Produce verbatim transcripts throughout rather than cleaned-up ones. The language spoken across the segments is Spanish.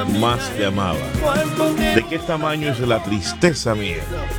más te amaba. ¿De qué tamaño es la tristeza mía?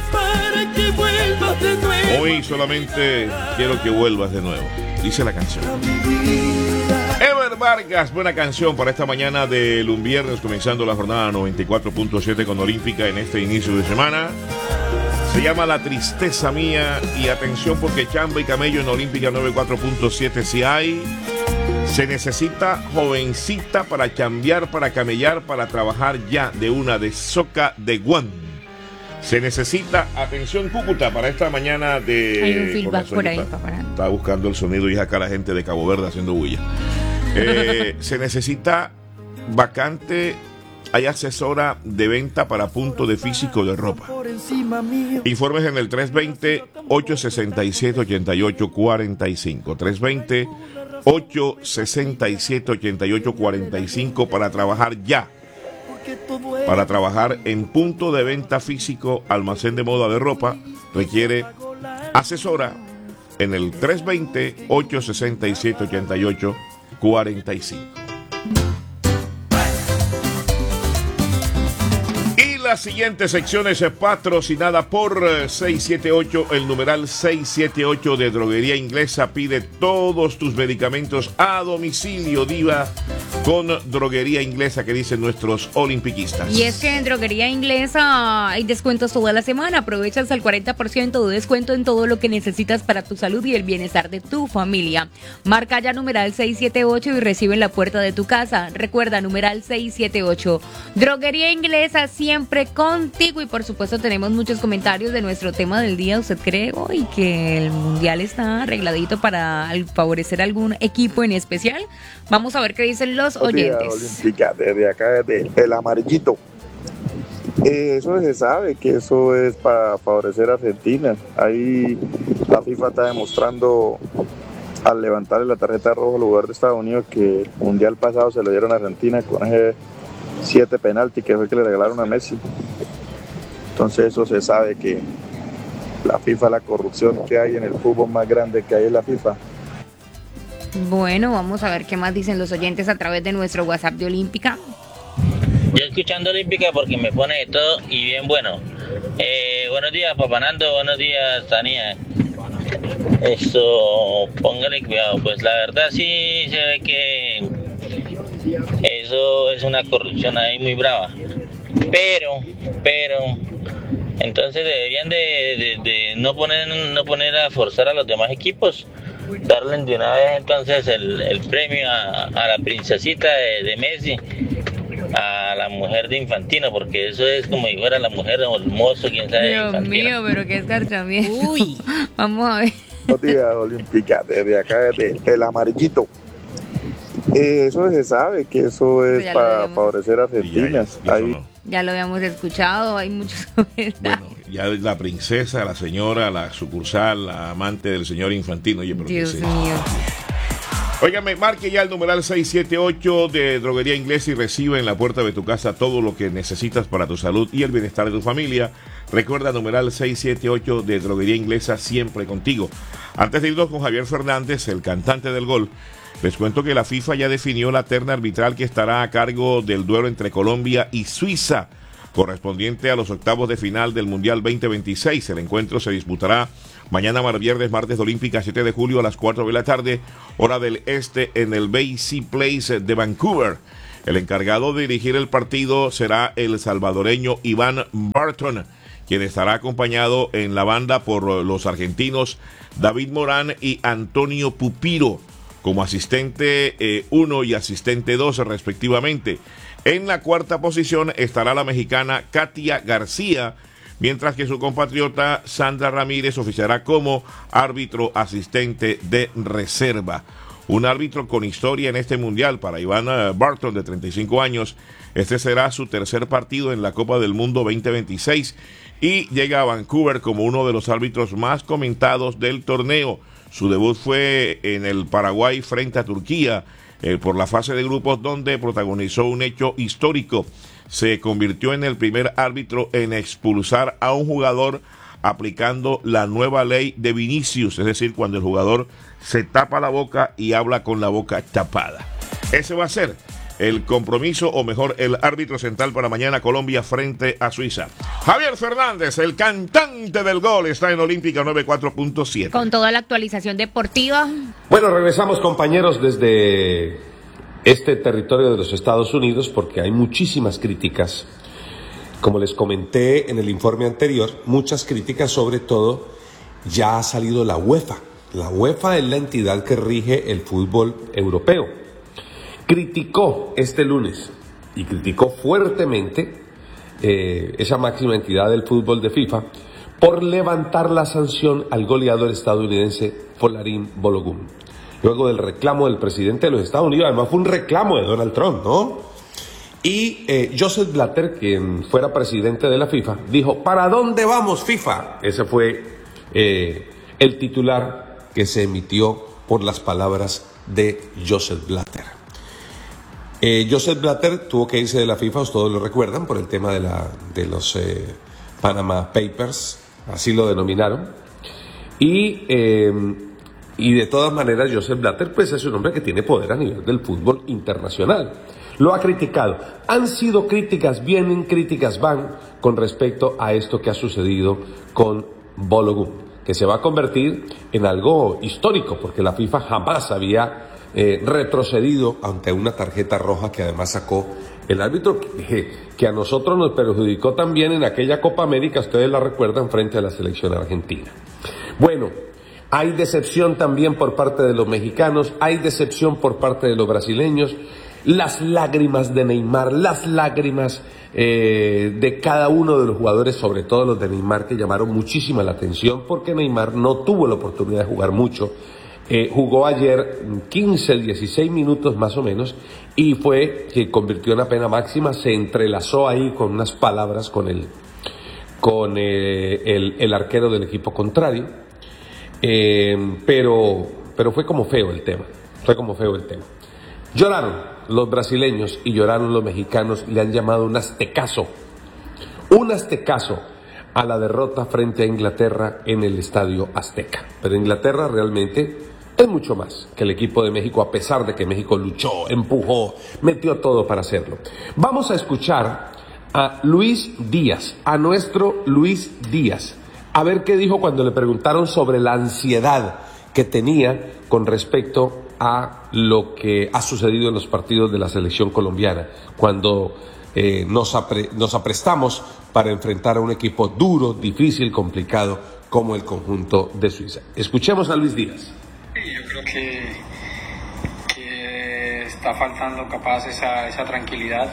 Hoy solamente quiero que vuelvas de nuevo, dice la canción. Ever Vargas, buena canción para esta mañana del un viernes, comenzando la jornada noventa y cuatro punto siete con Olímpica en este inicio de semana. Se llama La Tristeza Mía. Y atención, porque Chamba y Camello en Olímpica noventa y cuatro punto siete si hay. Se necesita jovencita para chambear, para camellar, para trabajar ya de una de Soca de Guam. Se necesita, atención Cúcuta, para esta mañana de... Hay un feedback por ahí, papá. Estaba buscando el sonido y es acá la gente de Cabo Verde haciendo bulla. Eh, se necesita vacante, hay asesora de venta para punto de físico de ropa. Informes en el tres dos cero, ocho seis siete, ocho ocho cuatro cinco. tres dos cero, ocho seis siete, ocho ocho cuatro cinco para trabajar ya. Para trabajar en punto de venta físico, almacén de moda de ropa, requiere asesora en el tres dos cero, ocho seis siete, ocho ocho cuatro cinco. Y la siguiente sección es patrocinada por seiscientos setenta y ocho, el numeral seiscientos setenta y ocho de Droguería Inglesa. Pide todos tus medicamentos a domicilio, diva, con Droguería Inglesa, que dicen nuestros olimpiquistas. Y es que en Droguería Inglesa hay descuentos toda la semana. Aprovechas el cuarenta por ciento de descuento en todo lo que necesitas para tu salud y el bienestar de tu familia. Marca ya numeral seiscientos setenta y ocho y recibe en la puerta de tu casa. Recuerda, numeral seiscientos setenta y ocho. Droguería Inglesa, siempre contigo. Y por supuesto tenemos muchos comentarios de nuestro tema del día. ¿Usted cree hoy que el mundial está arregladito para favorecer algún equipo en especial? Vamos a ver qué dicen los oyentes. Olímpica, desde acá, desde el amarillito. Eh, eso se sabe que eso es para favorecer a Argentina. Ahí la FIFA está demostrando, al levantarle la tarjeta roja al lugar de Estados Unidos, que el mundial pasado se lo dieron a Argentina con ese siete penaltis que fue que le regalaron a Messi. Entonces eso se sabe que la FIFA, la corrupción que hay en el fútbol más grande que hay en la FIFA. Bueno, vamos a ver qué más dicen los oyentes a través de nuestro WhatsApp de Olímpica. Yo escuchando Olímpica porque me pone de todo y bien bueno. Eh, buenos días, Papá Nando, buenos días, Tania. Eso, póngale cuidado, pues la verdad sí se ve que eso es una corrupción ahí muy brava. Pero, pero, entonces deberían de, de, de no poner no poner a forzar a los demás equipos, darle de una vez entonces el, el premio a, a la princesita de, de Messi, a la mujer de Infantino, porque eso es como si fuera la mujer o el mozo, quién sabe. Dios mío, pero qué escarchamiento. Uy, vamos a ver. Buenos días, Olímpica, desde acá, desde el amarillito. Eh, eso se sabe que eso es pues para favorecer a Argentina. Ya, ya, Ahí... no. ya lo habíamos escuchado, hay muchos comentarios. Bueno, ya la princesa, la señora, la sucursal, la amante del señor Infantino. Oye, pero Dios mío. Óigame, marque ya el numeral seiscientos setenta y ocho de Droguería Inglesa y recibe en la puerta de tu casa todo lo que necesitas para tu salud y el bienestar de tu familia. Recuerda, numeral seiscientos setenta y ocho de Droguería Inglesa, siempre contigo. Antes de irnos con Javier Fernández, el cantante del gol, les cuento que la FIFA ya definió la terna arbitral que estará a cargo del duelo entre Colombia y Suiza, correspondiente a los octavos de final del Mundial veinte veintiséis. El encuentro se disputará mañana, viernes, martes de Olímpica, siete de julio a las cuatro de la tarde, hora del este, en el Bay Sea Place de Vancouver. El encargado de dirigir el partido será el salvadoreño Iván Barton, quien estará acompañado en la banda por los argentinos David Morán y Antonio Pupiro, como asistente uno y asistente dos respectivamente. En la cuarta posición estará la mexicana Katia García, mientras que su compatriota Sandra Ramírez oficiará como árbitro asistente de reserva. Un árbitro con historia en este mundial para Iván Barton, de treinta y cinco años. Este será su tercer partido en la Copa del Mundo veinte veintiséis y llega a Vancouver como uno de los árbitros más comentados del torneo. Su debut fue en el Paraguay frente a Turquía eh, por la fase de grupos, donde protagonizó un hecho histórico. Se convirtió en el primer árbitro en expulsar a un jugador aplicando la nueva ley de Vinicius, es decir, cuando el jugador se tapa la boca y habla con la boca tapada. Ese va a ser el compromiso, o mejor, el árbitro central para mañana, Colombia frente a Suiza. Javier Fernández, el cantante del gol, está en Olímpica noventa y cuatro punto siete. Con toda la actualización deportiva. Bueno, regresamos, compañeros, desde este territorio de los Estados Unidos, porque hay muchísimas críticas. Como les comenté en el informe anterior, muchas críticas, sobre todo, ya ha salido la UEFA. La UEFA es la entidad que rige el fútbol europeo. Criticó este lunes, y criticó fuertemente, eh, esa máxima entidad del fútbol de FIFA, por levantar la sanción al goleador estadounidense Folarin Balogun. Luego del reclamo del presidente de los Estados Unidos, además fue un reclamo de Donald Trump, ¿no? Y eh, Joseph Blatter, quien fuera presidente de la FIFA, dijo: ¿para dónde vamos, FIFA? Ese fue eh, el titular que se emitió por las palabras de Joseph Blatter. Eh, Joseph Blatter tuvo que irse de la FIFA, todos lo recuerdan, por el tema de, la, de los eh, Panama Papers, así lo denominaron. Y, eh, y de todas maneras, Joseph Blatter pues es un hombre que tiene poder a nivel del fútbol internacional. Lo ha criticado. Han sido críticas, vienen, críticas van con respecto a esto que ha sucedido con Balogun, que se va a convertir en algo histórico, porque la FIFA jamás había eh, retrocedido ante una tarjeta roja que además sacó el árbitro, que, que a nosotros nos perjudicó también en aquella Copa América, ustedes la recuerdan, frente a la selección argentina. Bueno, hay decepción también por parte de los mexicanos, hay decepción por parte de los brasileños. Las lágrimas de Neymar, las lágrimas eh, de cada uno de los jugadores, sobre todo los de Neymar, que llamaron muchísima la atención, porque Neymar no tuvo la oportunidad de jugar mucho. Eh, jugó ayer quince, dieciséis minutos más o menos, y fue que convirtió en la pena máxima, se entrelazó ahí con unas palabras con el, con eh, el, el arquero del equipo contrario, eh, pero, pero fue como feo el tema, fue como feo el tema. Lloraron los brasileños y lloraron los mexicanos, le han llamado un aztecaso, un aztecaso a la derrota frente a Inglaterra en el Estadio Azteca. Pero Inglaterra realmente es mucho más que el equipo de México, a pesar de que México luchó, empujó, metió todo para hacerlo. Vamos a escuchar a Luis Díaz, a nuestro Luis Díaz, a ver qué dijo cuando le preguntaron sobre la ansiedad que tenía con respecto a lo que ha sucedido en los partidos de la selección colombiana, cuando eh, nos, apre, nos aprestamos para enfrentar a un equipo duro, difícil, complicado, como el conjunto de Suiza. Escuchemos a Luis Díaz. Yo creo que, que está faltando capaz esa, esa tranquilidad.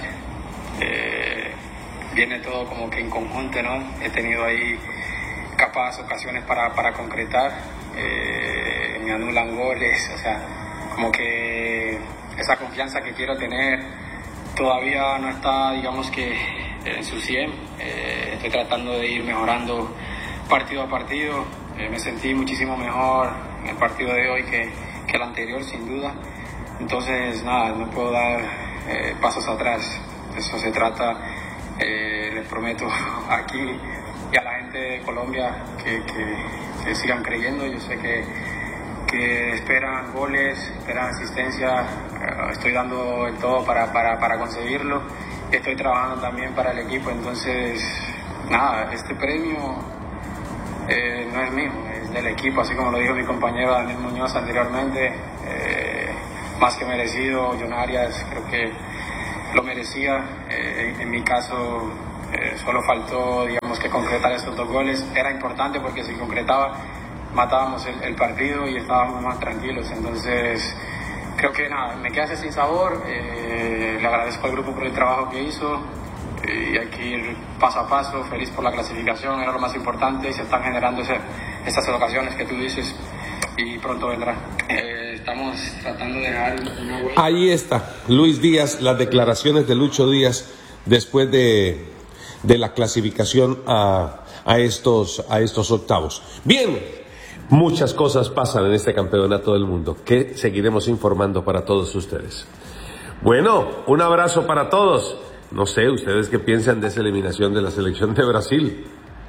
Eh, viene todo como que en conjunto, ¿no? He tenido ahí capaz ocasiones para, para concretar, eh, me anulan goles, o sea, como que esa confianza que quiero tener todavía no está, digamos que en su cien. Eh, estoy tratando de ir mejorando partido a partido. Eh, me sentí muchísimo mejor en el partido de hoy que, que el anterior, sin duda. Entonces, nada, no puedo dar eh, pasos atrás. De eso se trata. Eh, les prometo aquí y a la gente de Colombia que, que, que sigan creyendo. Yo sé que que esperan goles, esperan asistencia, estoy dando el todo para, para, para conseguirlo, estoy trabajando también para el equipo, entonces nada, este premio eh, no es mío, es del equipo, así como lo dijo mi compañero Daniel Muñoz anteriormente, eh, más que merecido. John Arias creo que lo merecía, eh, en mi caso eh, solo faltó, digamos, que concretar estos dos goles, era importante porque si concretaba matábamos el, el partido y estábamos más tranquilos. Entonces creo que nada, me quedé sin sabor. Eh, le agradezco al grupo por el trabajo que hizo y hay que ir paso a paso. Feliz por la clasificación, era lo más importante, y se están generando ese, estas ocasiones que tú dices y pronto vendrá. Eh, estamos tratando de dejar una huella. Ahí está Luis Díaz, las declaraciones de Lucho Díaz después de, de la clasificación a, a, estos, a estos octavos. Bien. Muchas cosas pasan en este campeonato del mundo que seguiremos informando para todos ustedes. Bueno, un abrazo para todos. No sé, ¿ustedes qué piensan de esa eliminación de la selección de Brasil?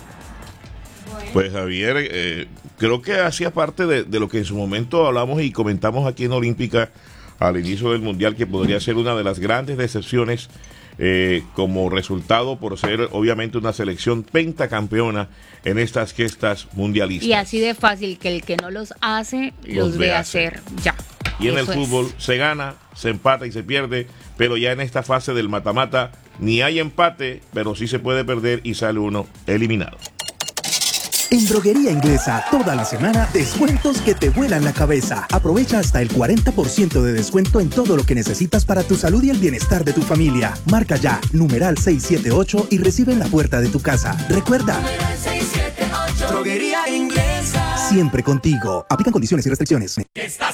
Pues Javier, eh, creo que hacía parte de, de lo que en su momento hablamos y comentamos aquí en Olímpica al inicio del Mundial, que podría ser una de las grandes decepciones eh, como resultado por ser obviamente una selección pentacampeona en estas gestas mundialistas. Y así de fácil, que el que no los hace, los, los ve hacer. hacer ya. Y en Eso el fútbol es. se gana, se empata y se pierde, pero ya en esta fase del mata-mata ni hay empate, pero sí se puede perder y sale uno eliminado. En Droguería Inglesa, toda la semana, descuentos que te vuelan la cabeza. Aprovecha hasta el cuarenta por ciento de descuento en todo lo que necesitas para tu salud y el bienestar de tu familia. Marca ya, numeral seiscientos setenta y ocho y recibe en la puerta de tu casa. Recuerda, Droguería Inglesa. Siempre contigo. Aplican condiciones y restricciones.